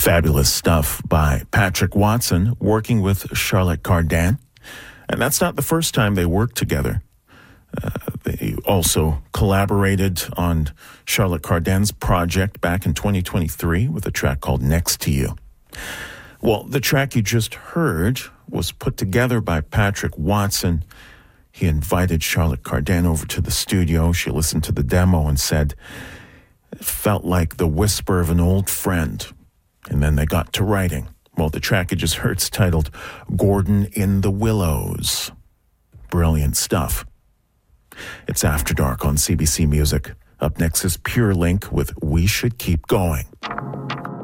Fabulous stuff by Patrick Watson working with Charlotte Cardin. And that's not the first time they worked together. They also collaborated on Charlotte Cardin's project back in 2023 with a track called Next to You. Well, the track you just heard was put together by Patrick Watson. He invited Charlotte Cardin over to the studio. She listened to the demo and said it felt like the whisper of an old friend. And then they got to writing. Well, the track you just heard is titled Gordon in the Willows. Brilliant stuff. It's After Dark on CBC Music. Up next is Pure Link with We Should Keep Going.